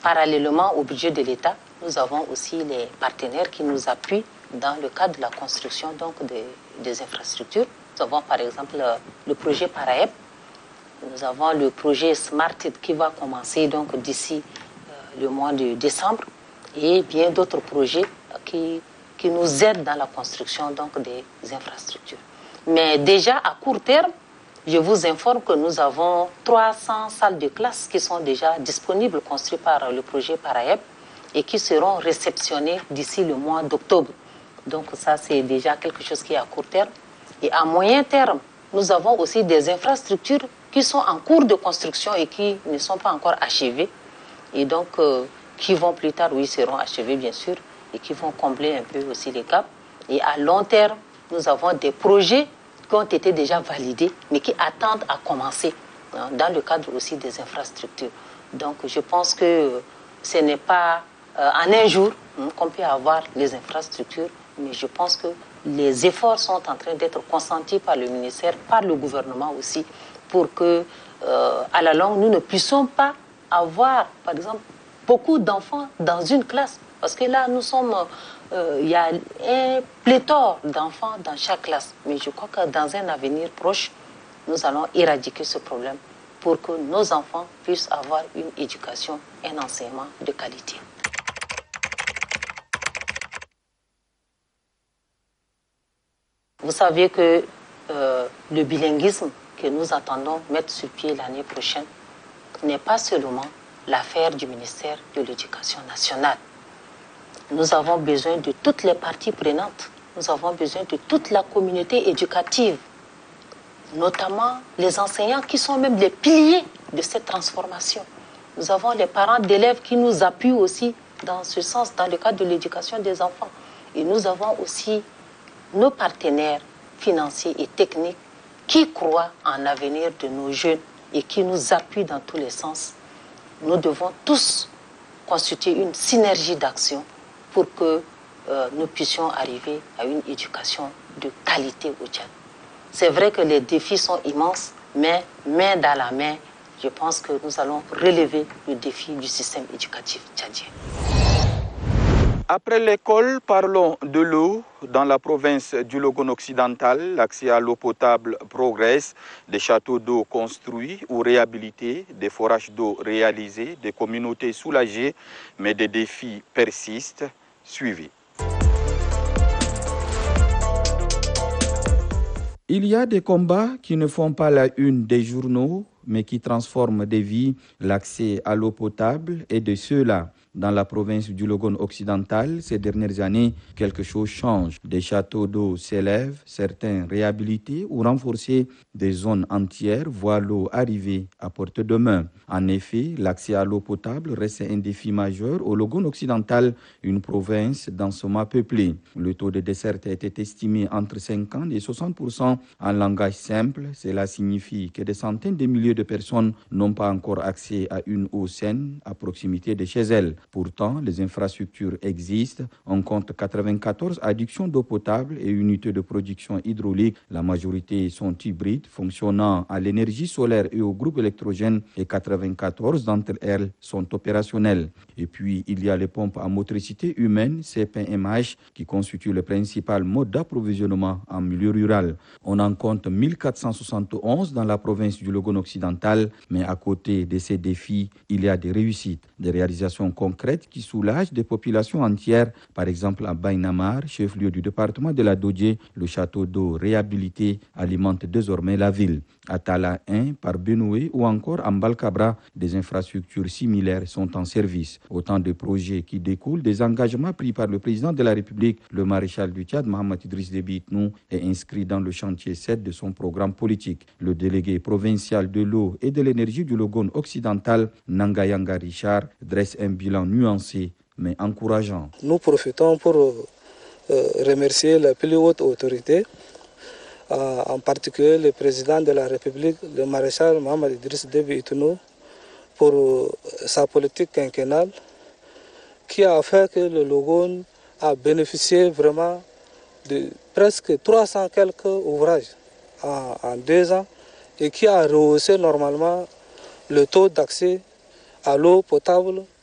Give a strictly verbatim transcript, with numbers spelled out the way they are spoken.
parallèlement au budget de l'État, nous avons aussi les partenaires qui nous appuient dans le cadre de la construction donc, des, des infrastructures. Nous avons par exemple le, le projet Paraep, nous avons le projet Smart qui va commencer donc d'ici euh, le mois de décembre et bien d'autres projets qui, qui nous aident dans la construction donc, des infrastructures. Mais déjà à court terme, je vous informe que nous avons trois cents salles de classe qui sont déjà disponibles, construites par le projet Paraep et qui seront réceptionnées d'ici le mois d'octobre. Donc ça, c'est déjà quelque chose qui est à court terme. Et à moyen terme, nous avons aussi des infrastructures qui sont en cours de construction et qui ne sont pas encore achevées. Et donc, euh, qui vont plus tard, oui, seront achevées, bien sûr, et qui vont combler un peu aussi les gaps. Et à long terme, nous avons des projets qui ont été déjà validés, mais qui attendent à commencer, hein, dans le cadre aussi des infrastructures. Donc, je pense que ce n'est pas euh, en un jour hein, qu'on peut avoir les infrastructures, mais je pense que les efforts sont en train d'être consentis par le ministère, par le gouvernement aussi, pour que, euh, à la longue, nous ne puissions pas avoir, par exemple, beaucoup d'enfants dans une classe. Parce que là, nous sommes... Euh, il y a un pléthore d'enfants dans chaque classe. Mais je crois que dans un avenir proche, nous allons éradiquer ce problème pour que nos enfants puissent avoir une éducation, un enseignement de qualité. Vous savez que euh, le bilinguisme que nous attendons mettre sur pied l'année prochaine n'est pas seulement l'affaire du ministère de l'Éducation nationale. Nous avons besoin de toutes les parties prenantes. Nous avons besoin de toute la communauté éducative, notamment les enseignants qui sont même les piliers de cette transformation. Nous avons les parents d'élèves qui nous appuient aussi dans ce sens, dans le cadre de l'éducation des enfants. Et nous avons aussi nos partenaires financiers et techniques qui croient en l'avenir de nos jeunes et qui nous appuient dans tous les sens. Nous devons tous constituer une synergie d'action pour que euh, nous puissions arriver à une éducation de qualité au Tchad. C'est vrai que les défis sont immenses, mais main dans la main, je pense que nous allons relever le défi du système éducatif tchadien. Après l'école, parlons de l'eau. Dans la province du Logone occidental, l'accès à l'eau potable progresse. Des châteaux d'eau construits ou réhabilités, des forages d'eau réalisés, des communautés soulagées, mais des défis persistent. Suivez. Il y a des combats qui ne font pas la une des journaux, mais qui transforment des vies. L'accès à l'eau potable est de ceux-là. Dans la province du Logone occidental, ces dernières années, quelque chose change. Des châteaux d'eau s'élèvent, certains réhabilités ou renforcés, des zones entières voient l'eau arriver à portée de main. En effet, l'accès à l'eau potable reste un défi majeur au Logone occidental, une province densément peuplée. Le taux de desserte était estimé entre cinquante et soixante pour cent. En langage simple, cela signifie que des centaines de milliers de personnes n'ont pas encore accès à une eau saine à proximité de chez elles. Pourtant, les infrastructures existent. On compte quatre-vingt-quatorze adductions d'eau potable et unités de production hydraulique. La majorité sont hybrides, fonctionnant à l'énergie solaire et au groupe électrogène, et quatre-vingt-quatorze d'entre elles sont opérationnelles. Et puis, il y a les pompes à motricité humaine, C P M H, qui constituent le principal mode d'approvisionnement en milieu rural. On en compte mille quatre cent soixante et onze dans la province du Logone occidental, mais à côté de ces défis, il y a des réussites, des réalisations concrètes qui soulagent des populations entières. Par exemple, à Bainamar, chef-lieu du département de la Dodje, le château d'eau réhabilité alimente désormais la ville. À Tala un, par Benoué ou encore à Mbalkabra, des infrastructures similaires sont en service. Autant de projets qui découlent des engagements pris par le président de la République, le maréchal du Tchad, Mohamed Idriss Déby Itnou, est inscrit dans le chantier sept de son programme politique. Le délégué provincial de l'eau et de l'énergie du Logone occidental, Nangayanga Richard, dresse un bilan nuancé mais encourageant. Nous profitons pour euh, remercier la plus haute autorité, euh, en particulier le président de la République, le maréchal Mohamed Idriss Déby Itnou, pour euh, sa politique quinquennale qui a fait que le Logone a bénéficié vraiment de presque trois cents quelques ouvrages en, en deux ans et qui a rehaussé normalement le taux d'accès à l'eau potable